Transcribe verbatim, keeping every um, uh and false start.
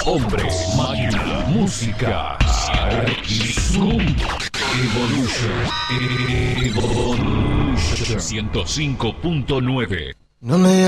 Hombre, máquina, música. Zoom. Evolution. Evolution. ciento cinco punto nueve. No me